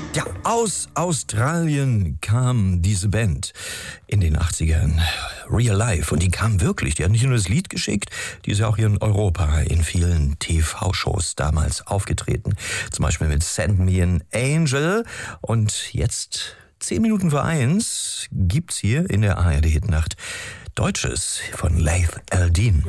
Ja, aus Australien kam diese Band in den 80ern, Real Life. Und die kam wirklich. Die hat nicht nur das Lied geschickt, die ist ja auch hier in Europa in vielen TV-Shows damals aufgetreten. Zum Beispiel mit Send Me an Angel. Und jetzt, 10 Minuten vor 1, gibt's hier in der ARD-Hitnacht Deutsches von Laith Al-Deen.